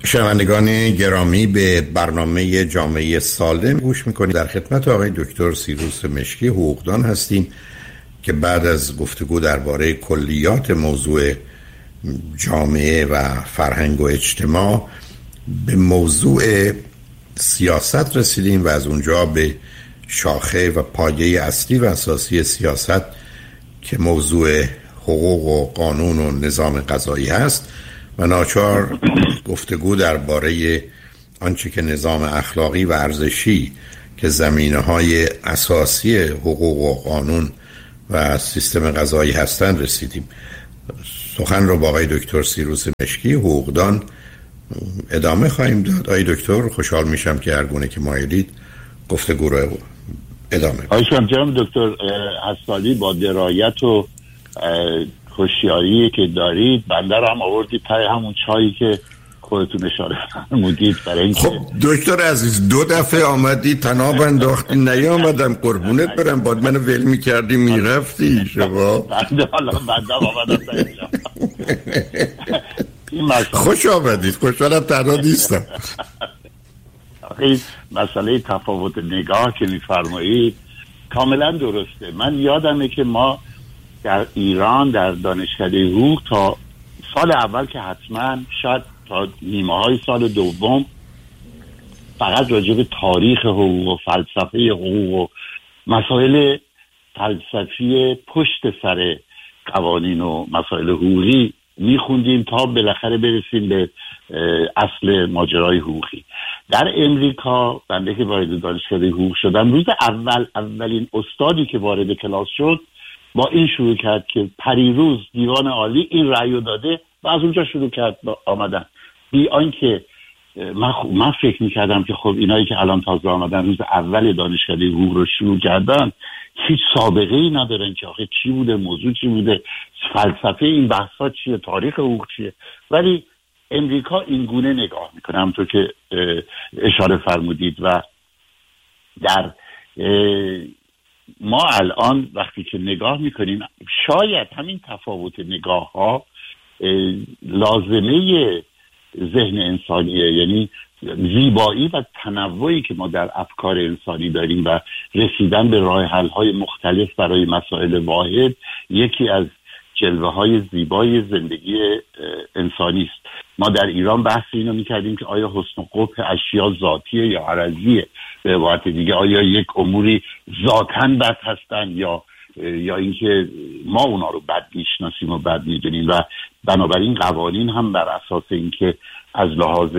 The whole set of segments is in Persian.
شنوندگان گرامی، به برنامه جامعه سالم گوش میکنید. در خدمت آقای دکتر سیروس مشکی حقوقدان هستیم که بعد از گفتگو درباره کلیات موضوع جامعه و فرهنگ و اجتماع به موضوع سیاست رسیدیم و از اونجا به شاخه و پایه اصلی و اساسی سیاست که موضوع حقوق و قانون و نظام قضایی هست و ناچار گفتگو درباره آنچه که نظام اخلاقی و ارزشی که زمینه‌های اساسی حقوق و قانون و سیستم قضایی هستند رسیدیم. سخن رو با آقای دکتر سیروس مشکی حقوقدان ادامه خواهیم داد. آقای دکتر، خوشحال میشم که هر گونه که مایلید گفتگو رو ادامه بدید. آقای جناب دکتر حسالی، با درایت و هوشیاری که دارید بنده رو هم آوردید پای همون چایی که خودتون اشاره فرمودید. برای اینکه خب دکتر عزیز، 2 دفعه آمدی تناب انداختی، نیامدم قربونت برم، بعد منو ول میکردی میرفتی شما. بنده آمدم اینجا. خوش آمدید، خوشحالم تنها نیستم. این مسئله تفاوت نگاه که میفرمایید کاملا درسته. من یادمه که ما در ایران در دانشکده حقوق تا سال اول که حتما شاید تا نیمه های سال دوم فقط راجع به تاریخ حقوق و فلسفه حقوق و مسائل فلسفی پشت سر قوانین و مسائل حقوقی میخوندیم تا بالاخره برسیم به اصل ماجرای حقوقی. در امریکا بنده که وارد دانشکده حقوق شدم، روز اولین استادی که وارد کلاس شد با این شروع کرد که پریروز دیوان عالی این رأیو داده و از اونجا شروع کرد آمدن. بی آنکه من فکر میکردم که خب اینایی که الان تازه آمدن روز اول دانشکده حقوق رو شروع کردن هیچ سابقه ای ندارن که آخه چی بوده، موضوع چی بوده، فلسفه این بحثا چیه، تاریخ حقوق چیه. ولی امریکا این گونه نگاه میکنه همونطور که اشاره فرمودید. و در ما الان وقتی که نگاه میکنیم شاید همین تفاوت نگاه ها لازمه ذهن انسانیه، یعنی زیبایی و تنوعی که ما در افکار انسانی داریم و رسیدن به راه حل های مختلف برای مسائل واحد یکی از جلوه های زیبای زندگی انسانی است. ما در ایران بحث اینو میکردیم که آیا حسن و قبح اشیا ذاتیه یا عرضیه، به عبارت دیگه آیا یک اموری ذاتاً بد هستن یا اینکه ما اونا رو بد میشناسیم و بد میدونیم. و بنابراین قوانین هم بر اساس اینکه از لحاظ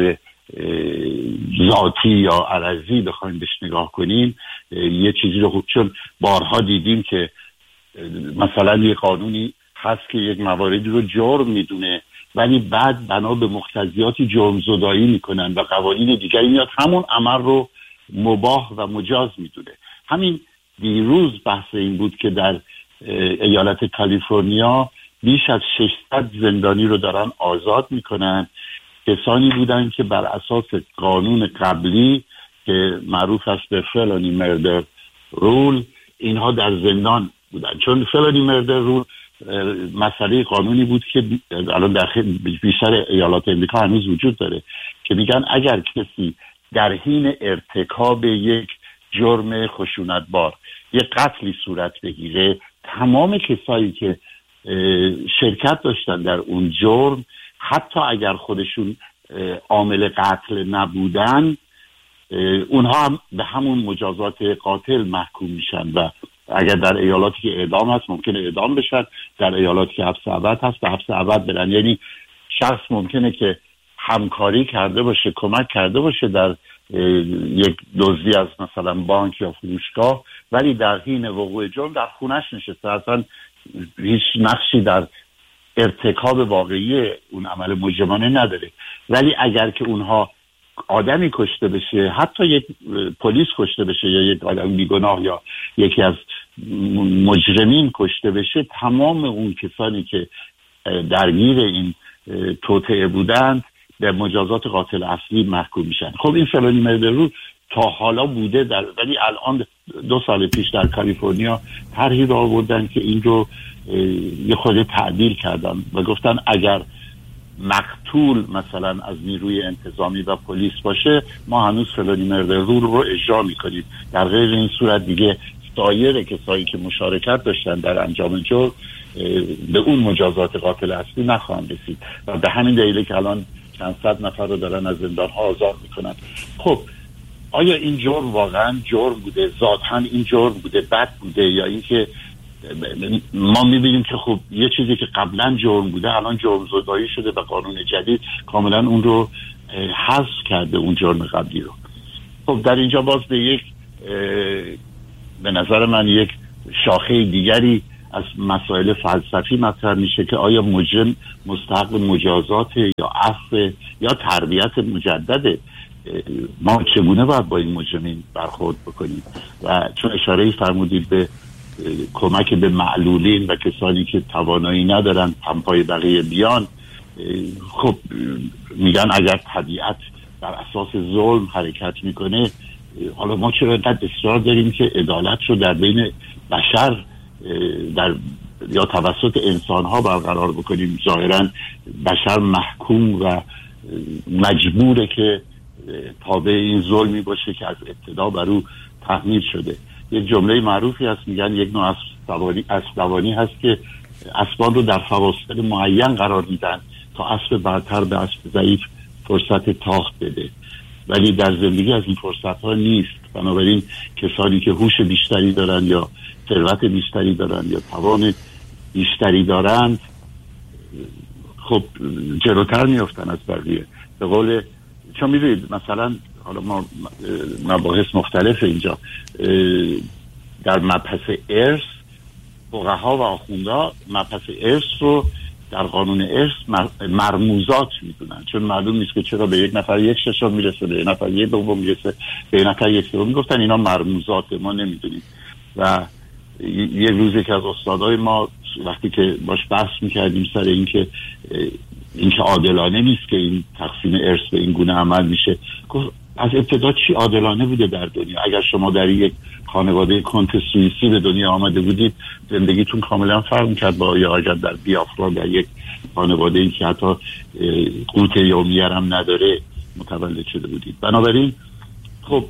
ذاتی یا عرضی بخوایم بهش نگاه کنیم یه چیزی رو چون بارها دیدیم که مثلا یه قانونی هست که یک مواردی رو جرم میدونه ولی بعد بنا به مقتضیاتی جرم زدایی میکنن و قوانین دیگری میاد همون عمل رو مباح و مجاز میدونه. همین دیروز بحث این بود که در ایالت کالیفرنیا بیش از 600 زندانی رو دارن آزاد میکنن. کسانی بودن که بر اساس قانون قبلی که معروف است به فلانی مردر رول اینها در زندان بودن. چون فلانی مردر رول مسئله قانونی بود که الان در بیشتر ایالات امریکا هنوز وجود داره که میگن اگر کسی در حین ارتکاب یک جرم خشونتبار یک قتلی صورت بگیره، تمام کسایی که شرکت داشتن در اون جرم حتی اگر خودشون عامل قتل نبودن اونها هم به همون مجازات قاتل محکوم میشن و اگر در ایالاتی که اعدام هست ممکنه اعدام بشن، در ایالاتی که حبس ابد هست به حبس ابد برن. یعنی شخص ممکنه که همکاری کرده باشه، کمک کرده باشه در یک دزدی از مثلا بانک یا فروشگاه ولی در حین وقوع جرم در خونش نشسته، اصلا هیچ نقشی در ارتکاب واقعی اون عمل مجرمانه نداره. ولی اگر که اونها آدمی کشته بشه، حتی یک پلیس کشته بشه یا یک آدم بیگناه یا یکی از مجرمین کشته بشه، تمام اون کسانی که درگیر این توطئه بودند به مجازات قاتل اصلی محکوم میشن. خب این فلانی مردر رول تا حالا بوده ولی الان 2 سال پیش در کالیفرنیا طرحی رو آوردن که این رو یه خورده تعدیل کردن و گفتن اگر مقتول مثلا از نیروی انتظامی و پلیس باشه، ما هنوز فلانی مرده رول رو اجرا میکنیم. در غیر این صورت دیگه سایر کسایی که مشارکت داشتن در انجام جرم به اون مجازات قاتل اصلی نخواهند رسید و به همین دلیله که الان چند صد نفر رو دارن از زندان ها آزاد میکنن. خب آیا این جرم واقعا جرم بوده؟ ذاتاً این جرم بوده، بد بوده، یا اینکه ما میبینیم که خب یه چیزی که قبلا جرم بوده الان جرم زدایی شده و قانون جدید کاملا اون رو حذف کرده، اون جرم قبلی رو. خب در اینجا باز به نظر من یک شاخه دیگری از مسائل فلسفی مطرح میشه که آیا مجرم مستحق مجازات یا عفو یا تربیت مجدده؟ ما چگونه باید با این مجرمین برخورد بکنیم؟ و چون اشاره‌ای فرمودید به کمک به معلولین و کسانی که توانایی ندارن پای بقیه بیان، خب میگن اگر طبیعت بر اساس ظلم حرکت میکنه، حالا ما چرا اینقدر اصرار داریم که عدالت رو در بین بشر یا توسط انسان‌ها برقرار بکنیم؟ ظاهراً بشر محکوم و مجبوره که تابع این ظلمی باشه که از ابتدا بر او تحمیل شده. یک جمله معروفی هست، میگن یک نوع اسب‌دوانی هست که اسبان رو در فواصل معین قرار میدن تا اسب برتر به اسب ضعیف فرصت تاخت بده، ولی در زندگی از این فرصت ها نیست. بنابراین کسانی که هوش بیشتری دارن یا ثروت بیشتری دارن یا توان بیشتری دارن، خب جلوتر میافتن از بقیه. به قول چون میدونید مثلا حالا ما مباحث مختلف اینجا در مبحث ارث، فقها و آخوندا مبحث ارث رو در قانون ارث مرموزات میدونن، چون معلوم نیست که چرا به یک نفر یک ششم میرسه، به یک نفر یک دوم میرسه، به یک نفر یک سوم. میگفتن اینا مرموزات، ما نمیدونیم. و یه روزی که از استادای ما وقتی که باش بحث میکردیم سر اینکه عادلانه نیست که این تقسیم ارث به این گونه عمل میشه، گفت از ابتدا چی عادلانه بوده در دنیا؟ اگر شما در یک خانواده کنت سوئیسی به دنیا آمده بودید، زندگیتون کاملا فرق می‌کرد با یا اگر در بیافرا در یک خانواده این که حتی قوت یومیه هم نداره متولد شده بودید. بنابراین خب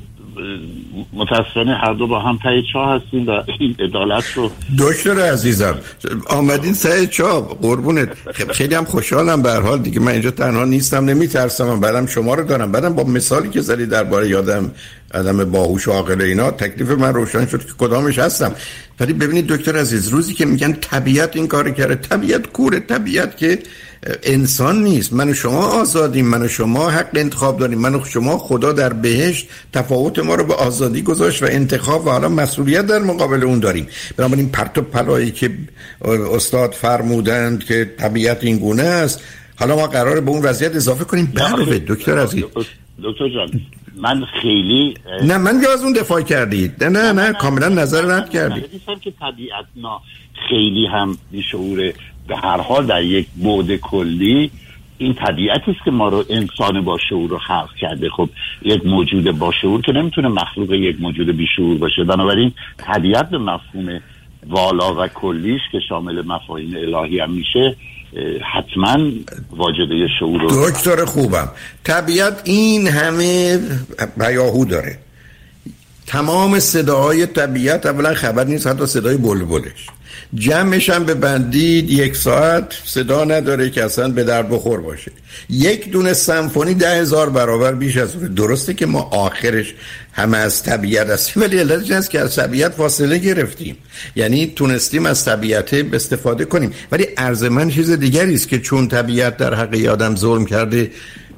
متاسفانه هر دو با هم ته چاه هستیم و این عدالت رو. دکتر عزیزم آمدین ته چاه، قربونت. خیلی هم خوشحالم. به هر حال دیگه من اینجا تنها نیستم، نمیترسم، بعدم شما رو دارم. بعدم با مثالی که زدی درباره آدم باهوش و عاقل اینا، تکلیف من روشن شد که کدامش هستم. ولی ببینید دکتر عزیز، روزی که میگن طبیعت این کارو کرده، طبیعت کوره، طبیعت که انسان نیست. من و شما آزادیم، من و شما حق انتخاب داریم، من و شما خدا در بهشت تفاوت ما رو به آزادی گذاشت و انتخاب و حالا مسئولیت در مقابل اون داریم. بنابراین پرت و پلایی که استاد فرمودند که طبیعت این گونه است، حالا ما قراره به اون وضعیت اضافه کنیم. بله دکتر عزیز. دکتر جان من خیلی نه، من از اون دفاع کردید. نه کاملا نظر رد کردید. من که طبیعت خیلی هم بیشعوره. به هر حال در یک بعد کلی این طبیعتی است که ما رو انسان با شعور رو خلق کرده. خب یک موجود با شعور که نمیتونه مخلوق یک موجود بیشعور باشه. بنابراین طبیعت به مفهوم والا و کلیش که شامل مفاهیم الهی هم میشه حتما واجده شعور رو. دکتر خوبم، طبیعت این همه بیاهو داره. تمام صداهای طبیعت اولا خبر نیست، حتی صدای بلبلش جمعش هم ببندید 1 ساعت صدا نداره که اصلا به در بخور باشه. یک دونه سمفونی 10,000 برابر بیش از اونه. درسته که ما آخرش همه از طبیعت هستیم، ولی علتش هست که از طبیعت فاصله گرفتیم، یعنی تونستیم از طبیعت استفاده کنیم. ولی عرض من چیز دیگری است که چون طبیعت در حق آدم ظلم کرده،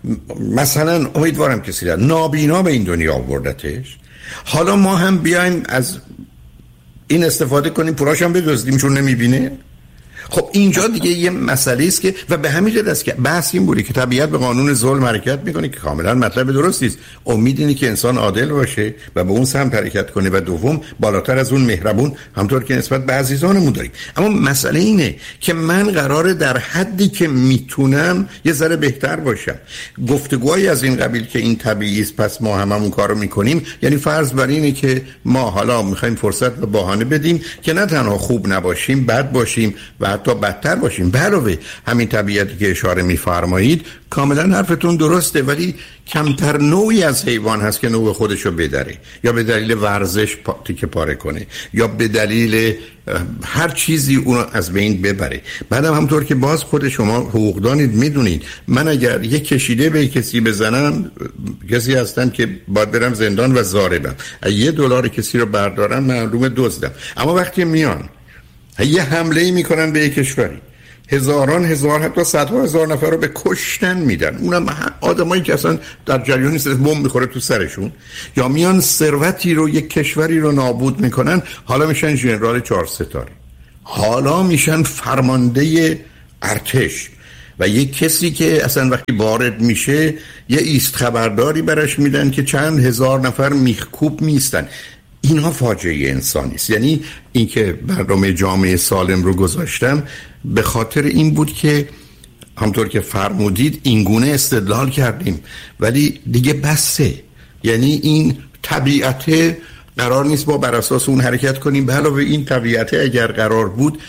مثلا امیدوارم کسی را نابینا به این دنیا آوردتش، حالا ما هم بیایم از این استفاده کنیم پوراش هم بدزدیم چون نمیبینه. خب اینجا دیگه یه مسئله است که و به همین جهت است که بحث این بوده که طبیعت به قانون ظلم حرکت میکنه که کاملا مطلب درستی است. امید اینه که انسان عادل باشه و به اون سمت حرکت کنه و دوم بالاتر از اون مهربون، همونطور که نسبت به عزیزانمون داریم. اما مسئله اینه که من قراره در حدی که میتونم یه ذره بهتر باشم. گفتگوهای از این قبیل که این طبیعی است پس ما هممون کارو میکنیم، یعنی فرض بر اینه که ما حالا میخوایم فرصت و بهانه بدیم که نه تنها خوب نباشیم، بد باشیم و حتی بدتر باشیم. علاوه همین طبیعتی که اشاره می‌فرمایید کاملا حرفتون درسته، ولی کمتر نوعی از حیوان هست که نوع خودشو بدره، یا به دلیل ورزش تیکه پاره کنه، یا به دلیل هر چیزی اونو از بین ببره. بعدم همونطور که باز خود شما حقوقدانید میدونید، من اگر یک کشیده به کسی بزنم، کسی هستم که باید برم زندان و ضاربم. $1 کسی رو بردارم معلومه دزدم. اما وقتی میان یه حمله میکنن به یک کشوری، هزاران هزار حتی صدها هزار نفر رو به کشتن میدن، اونم آدمایی که اصلا در جریان نیست، بمب میخوره تو سرشون، یا میان ثروتی رو یک کشوری رو نابود میکنن، حالا میشن ژنرال 4 ستاره، حالا میشن فرمانده ارتش، و یک کسی که اصلا وقتی وارد میشه یه ایست خبرداری برش میدن که چند هزار نفر میخکوب میستن. اینها فاجعه انسانی است. یعنی اینکه برنامه جامعه سالم رو گذاشتم به خاطر این بود که همطور که فرمودید اینگونه استدلال کردیم، ولی دیگه بسه. یعنی این طبیعت قرار نیست با بر اساس اون حرکت کنیم. به علاوه این طبیعت اگر قرار بود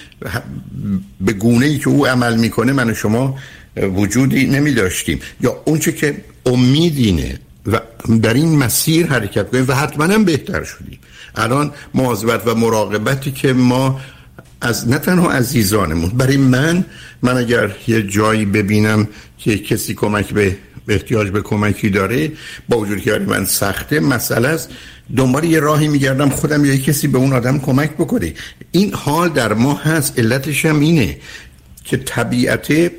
به گونه‌ای که او عمل میکنه من و شما وجودی نمی داشتیم، یا اونچه که امیدینه و در این مسیر حرکت کنیم و حتما هم بهتر شدیم. الان مواظبت و مراقبتی که ما از نه تنها عزیزانمون، برای من اگر یه جایی ببینم که کسی کمک به احتیاج به کمکی داره، با وجود که برای من سخته، مسئله است دنبال یه راهی میگردم خودم یا کسی به اون آدم کمک بکنه. این حال در ما هست. علتش هم اینه که طبیعت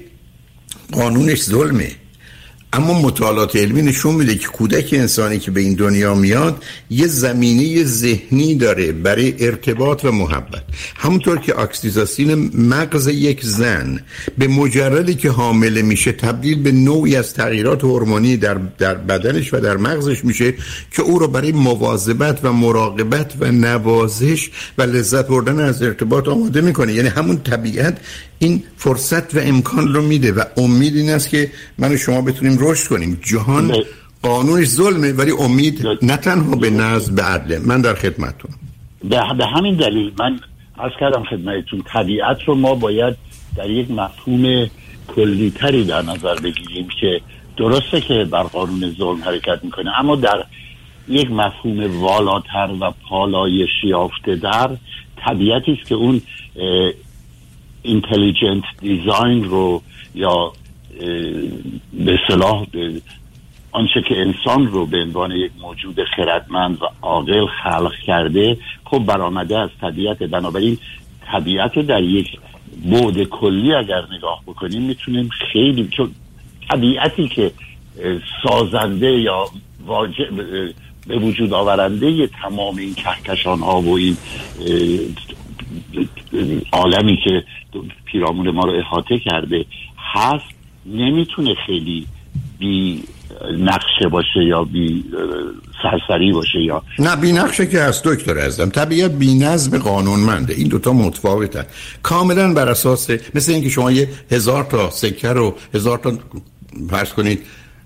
قانونش ظلمه، اما مطالعات علمی نشون میده که کودک انسانی که به این دنیا میاد یه زمینه ذهنی داره برای ارتباط و محبت. همونطور که اکسیتوسین مغز یک زن به مجردی که حامله میشه تبدیل به نوعی از تغییرات هورمونی در بدنش و در مغزش میشه که او رو برای مواظبت و مراقبت و نوازش و لذت بردن از ارتباط آماده میکنه. یعنی همون طبیعت این فرصت و امکان رو میده و امید این است که من و شما بتونیم رشد کنیم. جهان قانونش ظلمه، ولی امید نه تنها به نظم، به عدل. من در خدمتتون. به همین دلیل من عرض کردم خدمتتون طبیعت رو ما باید در یک مفهوم کلی‌تری در نظر بگیریم که درسته که بر قانون ظلم حرکت میکنه، اما در یک مفهوم والاتر و پالایش یافته در طبیعتی است که اون اینتلیجنت دیزاین رو یا به اصطلاح آنچه که انسان رو به عنوان یک موجود خردمند و عاقل خلق کرده خب برآمده از طبیعت. بنابراین طبیعت در یک بعد کلی اگر نگاه بکنیم میتونیم خیلی، چون طبیعتی که سازنده یا به وجود آورنده تمام این کهکشان ها و این عالمی که پیرامون ما رو احاطه کرده هست، نمیتونه خیلی بی نقشه باشه یا بی سرسری باشه. یا نه، بی نقشه که هست دکتر عزیزم. طبیعت بی نظم قانونمنده. این دوتا متفاوتن کاملا. بر اساس مثل اینکه شما 1000 تا سکه رو 1000 تا فرض کنید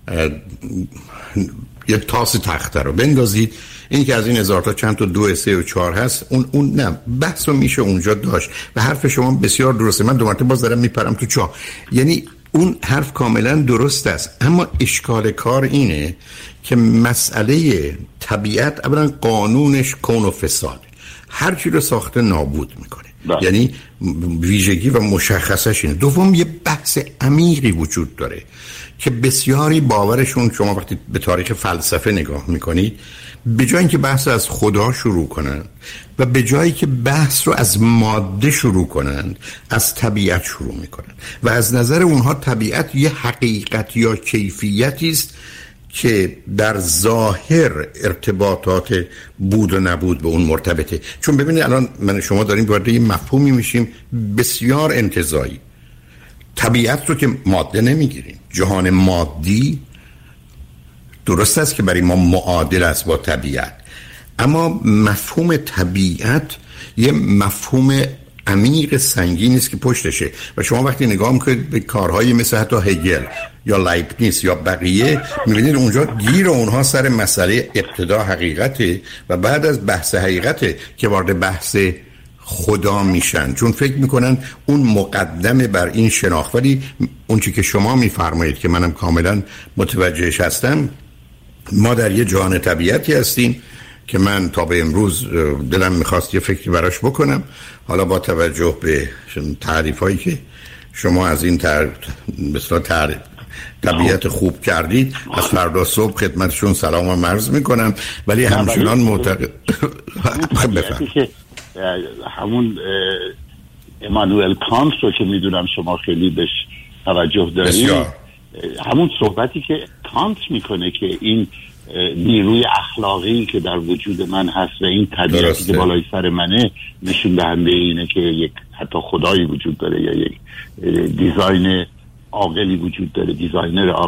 یه تاس تخته رو بندازید، این که از این 1000 تا چند تا 2 3 و 4 هست، اون نه بحث رو میشه اونجا داشت و حرف شما بسیار درسته. من دو مرتبه باز دارم میپرم تو چاه. یعنی اون حرف کاملا درست است، اما اشکال کار اینه که مسئله طبیعت اولا قانونش کون و فساد، هر چی رو ساخته نابود میکنه. یعنی ویژگی و مشخصش اینه. دوم یه بحث عمیقی وجود داره که بسیاری باورشون، شما وقتی به تاریخ فلسفه نگاه میکنید، به جای اینکه بحث از خدا شروع کنن و به جایی که بحث رو از ماده شروع کنن، از طبیعت شروع میکنن و از نظر اونها طبیعت یه حقیقت یا کیفیتی است که در ظاهر ارتباطات بود و نبود به اون مرتبطه. چون ببینید الان من شما داریم وارد یه مفهومی میشیم بسیار انتزاعی. طبیعت رو که ماده نمیگیریم، جهان مادی درست است که برای ما معادل است با طبیعت، اما مفهوم طبیعت یه مفهوم عمیق سنگین است که پشتشه و شما وقتی نگاه میکنید به کارهایی مثل حتی هگل یا لایبنیتس یا بقیه، میبینید اونجا گیر اونها سر مسئله ابتدا حقیقته و بعد از بحث حقیقته که وارد بحث خدا میشن، چون فکر میکنن اون مقدمه بر این شناخت. ولی اون چی که شما میفرمایید که منم کاملا متوجهش هستم، ما در یه جهان طبیعتی هستیم که من تا به امروز دلم میخواست یه فکری براش بکنم. حالا با توجه به تعریف هایی که شما از این طبیعت خوب کردید، از فردا صبح خدمتشون سلام و عرض میکنم. ولی همچنان معتقد که همون امانوئل کانت رو که میدونم شما خیلی بهش توجه دارید، همون صحبتی که کانت میکنه که این نیروی اخلاقی که در وجود من هست و این طبیعتی که بالای سر منه نشون دهنده اینه که یک حتی خدایی وجود داره یا یک دیزاین عاقلی وجود داره، دیزاینر